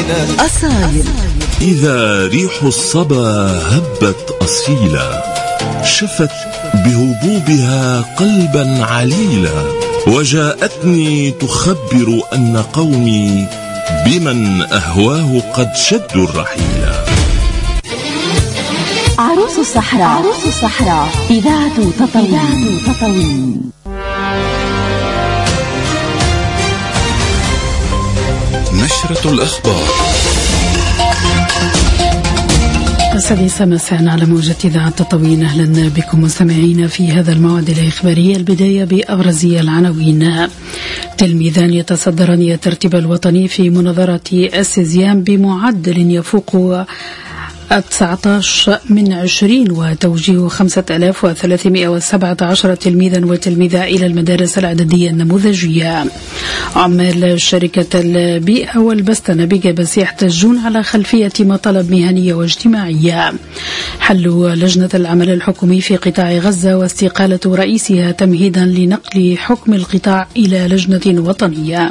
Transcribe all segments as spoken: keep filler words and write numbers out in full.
أصايل. إذا ريح الصبا هبت أصيلا، شفت بهبوبها قلبا عليلا، وجاءتني تخبر أن قومي بمن أهواه قد شدوا الرحيلا. عروس الصحراء. عروس الصحراء إذاعة تطاوين. تطاوين. نشرة الأخبار السادسة مساء على موجة إذاعة تطاوين. أهلا بكم مستمعين في هذا الموعد الإخباري. البداية بأبرز العناوين. تلميذان يتصدران الترتيب الوطني في مناظرة السيزيام بمعدل يفوق تسعة عشر من عشرين، وتوجيه خمسة آلاف وثلاثمائة وسبعة عشر تلميذا وتلميذة إلى المدارس الإعدادية النموذجية. عمال شركة البيئة والبستنة بجبس يحتجون على خلفية مطالب مهنية واجتماعية. حل لجنة العمل الحكومي في قطاع غزة واستقالة رئيسها تمهيدا لنقل حكم القطاع إلى لجنة وطنية.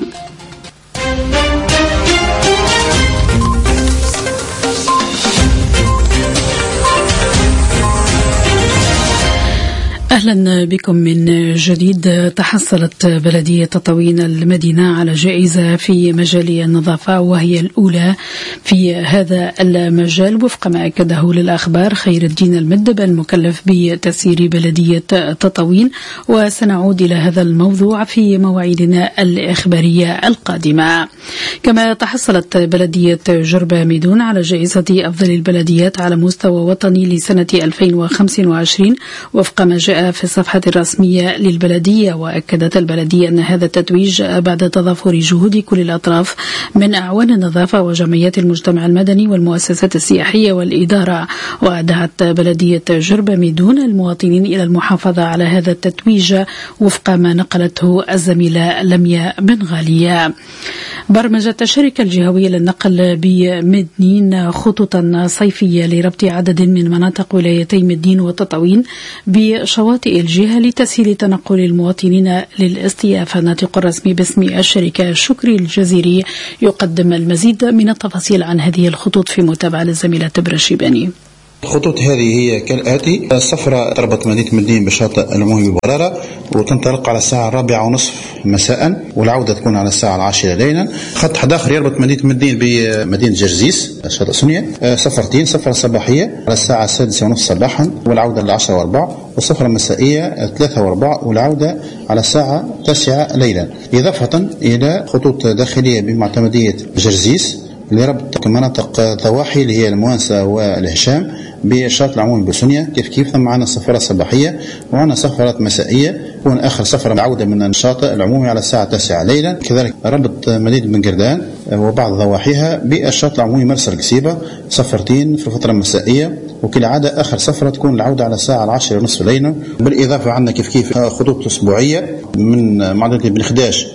أهلا بكم من جديد. تحصلت بلدية تطاوين المدينة على جائزة في مجال النظافة، وهي الأولى في هذا المجال وفق ما أكده للأخبار خير الدين المدب المكلف بتسيير بلدية تطاوين، وسنعود إلى هذا الموضوع في مواعيدنا الإخبارية القادمة. كما تحصلت بلدية جربة ميدون على جائزة أفضل البلديات على مستوى وطني لسنة ألفين وخمسة وعشرين وفق ما جاء في الصفحة الرسمية للبلدية. وأكدت البلدية أن هذا التتويج بعد تضافر جهود كل الأطراف من أعوان النظافة وجمعيات المجتمع المدني والمؤسسات السياحية والإدارة. ودعت بلدية جربة ميدون المواطنين إلى المحافظة على هذا التتويج وفق ما نقلته الزميلة لميا بن غالية. برمجت الشركة الجهوية للنقل بمدنين خطوطا صيفية لربط عدد من مناطق ولايتي مدنين وتطاوين بشواطئ الجهة لتسهيل تنقل المواطنين للاستياف. الناطق الرسمي باسم الشركة شكري الجزيري يقدم المزيد من التفاصيل عن هذه الخطوط في متابعة للزميلة تبرة شيباني. الخطوط هذه هي كالآتي: السفرة تربط مدينة مدين بشاطئ العمومي ببرارة، وتنطلق على الساعة الرابعة ونصف مساء، والعودة تكون على الساعة العاشرة ليلا. خط حد آخر يربط مدينة مدين بمدينة جرزيس شاطئ سونيا، سفرتين: سفرة صباحية على الساعة السادسة ونصف صباحا والعودة للعشرة واربع، والسفرة مسائية ثلاثة واربع والعودة على الساعة تسعة ليلا. إضافة إلى خطوط داخلية بمعتمدية جرزيس لربط مناطق ضواحي اللي هي الموانسة والهشام بالشاطئ العمومي بسونيا. كيف كيف ثم معنا سفرة صباحية ومعنا سفرات مسائية، تكون آخر سفرة العودة من الشاطئ العمومي على الساعة تسعة ليلا. كذلك ربط مدينة بن قردان وبعض ضواحيها بالشاطئ العمومي مرسى القصيبة، سفرتين في الفترة المسائية، وكالعادة آخر سفرة تكون العودة على الساعة العاشرة ونصف ليلا. بالإضافة عندنا كيف كيف خطوط أسبوعية من معدنة بن خداش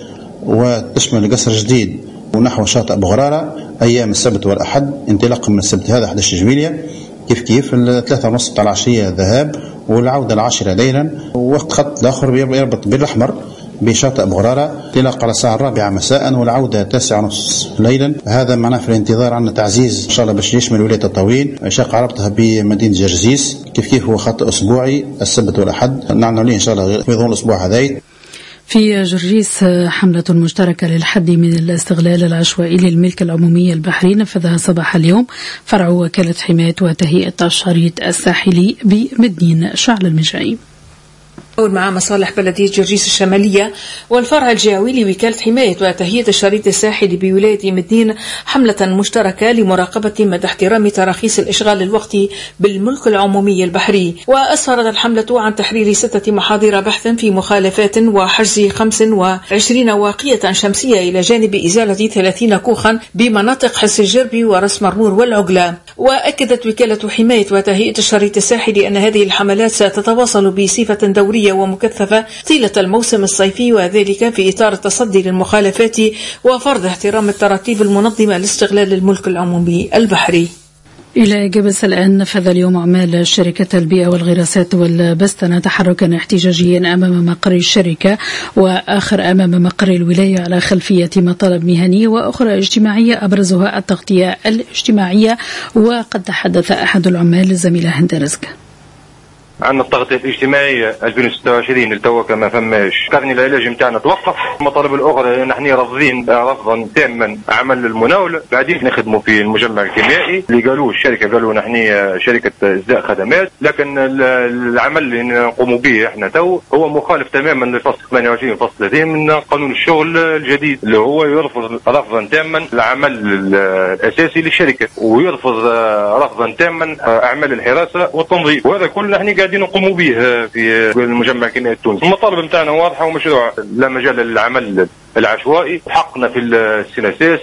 وتشمل قصر جديد ونحو شاطئ بغرارة أيام السبت والأحد، انطلاقا من السبت هذا أحد عشر جميلية. كيف كيف الثلاثة ونصف على العشية ذهاب والعودة العاشرة ليلا. وخط الآخر يربط بالأحمر بشاطئ بغرارة، انطلاق على الساعة الرابعة مساء والعودة تسعة ونصف ليلا. هذا معناه في الانتظار عندنا تعزيز إن شاء الله باش يشمل ولاية تطاوين، شاق ربطها بمدينة جرزيس. كيف كيف هو خط أسبوعي السبت والأحد، نعمل عليه إن شاء الله في ظل الأسبوع هذا. في جرجيس حملة مشتركة للحد من الاستغلال العشوائي للملك العمومي البحري نفذها صباح اليوم فرع وكالة حماية وتهيئة الشريط الساحلي بمدنين. شعل المجاي مع مصالح بلدية جرجيس الشمالية والفرع الجهوي لوكالة حماية وتهيئة الشريط الساحلي بولاية مدين حملة مشتركة لمراقبة مدى احترام تراخيص الإشغال الوقتي بالملك العمومي البحري. وأسفرت الحملة عن تحرير ستة محاضر بحث في مخالفات وحجز خمس وعشرين واقية شمسية إلى جانب إزالة ثلاثين كوخا بمناطق حس الجربي ورس مرمور والعقلة. وأكدت وكالة حماية وتهيئة الشريط الساحلي أن هذه الحملات ستتواصل بصفة دورية ومكثفة طيلة الموسم الصيفي، وذلك في إطار التصدي للمخالفات وفرض احترام التراتيب المنظمة لاستغلال الملك العمومي البحري. إلى جبس الآن نفذ اليوم عمال شركة البيئة والغراسات والبستنة تحركا احتجاجيا أمام مقر الشركة وآخر أمام مقر الولاية على خلفية مطالب مهنية وأخرى اجتماعية أبرزها التغطية الاجتماعية. وقد تحدث أحد العمال الزميلة هند رزق. عندنا التغطية الاجتماعية ألفين وستة وعشرين التو كما فماش كارني العلاج نتاعنا توقف. المطالب الأخرى نحن رافضين رفضا تاما عمل المناولة، بعدين نخدموا في المجمع الكيميائي اللي قالوا الشركة قالوا نحن شركة إزداء خدمات، لكن العمل اللي نقوموا به احنا تو هو مخالف تماما للفصل ثمانية وعشرين فصل ثلاثين من قانون الشغل الجديد اللي هو يرفض رفضا تاما العمل الأساسي للشركة ويرفض رفضا تاما أعمال الحراسة والتنظيف، وهذا كله نحن قاعدين نقوموا به في المجمع الكيميائي التونسي. المطالب نتاعنا واضحه ومشروع لا مجال للعمل العشوائي وحقنا في السيناسيس.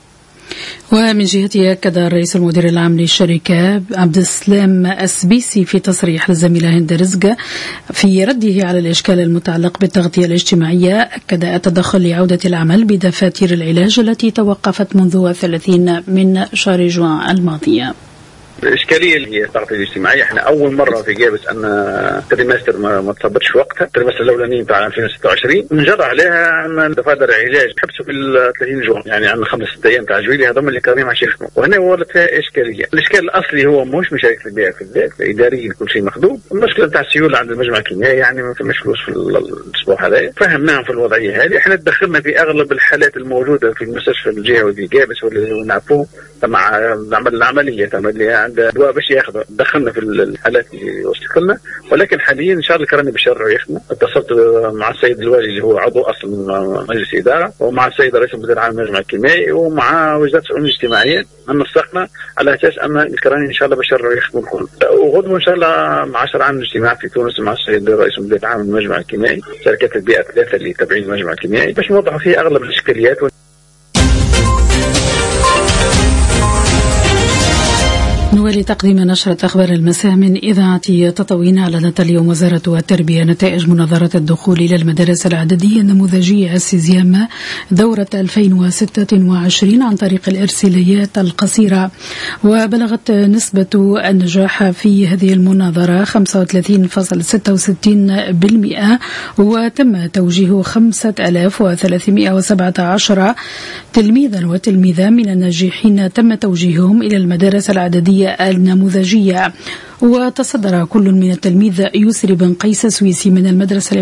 ومن جهته أكد الرئيس المدير العام للشركة عبد السلام السبيسي في تصريح للزميلة هند رزق في رده على الإشكال المتعلق بالتغطية الاجتماعية، أكد التدخل لعودة العمل بدفاتر العلاج التي توقفت منذ ثلاثين من شهر جوان الماضية. الإشكالية اللي هي التغطية الاجتماعية، احنا أول مرة في جابس أن التريمستر ما, ما تصبتش وقتها، التريمستر الأولاني بتاع ألفين وستة وعشرين نجر عليها أن دفاتر العلاج حبسوا في ثلاثين جون، يعني عندنا خمس ست أيام تاع جويلي هذوما اللي كانوا ماشي يخدموا، وهنا ولد فيها إشكالية. الإشكال الأصلي هو مش مشاركة البيئة في الذات، إداريا كل شيء مخدوم. المشكلة بتاع السيولة عند المجمع الكيميائي يعني ما فيش فلوس في الأسبوع هذا، فهمناهم في الوضعية هذه. احنا تدخلنا في أغلب الحالات الموجودة في المستشفى الجهوي في جابس واللي نعرفوه مع العمل العملية تمام اللي عند دواء باش ياخذ، دخلنا في الحالات اللي وصلت لنا، ولكن حاليا ان شاء الله الكرامي بالشرع يخدموا. اتصلت مع السيد الوالي اللي هو عضو اصلا مجلس اداره، ومع السيد رئيس المدير العام للمجمع الكيميائي، ومع وزاره الشؤون الاجتماعيه، نسقنا على اساس ان الكرامي ان شاء الله بالشرع يخدموا الكل. وغدوه ان شاء الله مع عشر عام الاجتماع في تونس مع السيد رئيس المدير العام للمجمع الكيميائي، شركات البيئه الثلاثه اللي تابعين المجمع الكيميائي، باش نوضحوا فيه اغلب الاشكاليات. نوالي تقديم نشرة أخبار المساء من إذاعة تطوين. أعلنت اليوم وزارة التربية نتائج مناظرة الدخول إلى المدارس الإعدادية النموذجية السيزيام دورة ألفين وستة وعشرين عن طريق الإرساليات القصيرة، وبلغت نسبة النجاح في هذه المناظرة خمسة وثلاثين فاصلة ستة وستين بالمئة، وتم توجيه خمسة آلاف وثلاثمئة وسبعة عشر تلميذا وتلميذة من الناجحين تم توجيههم إلى المدارس الإعدادية النموذجية. وتصدر كل من التلميذ يسري بن قيس سويسي من المدرسة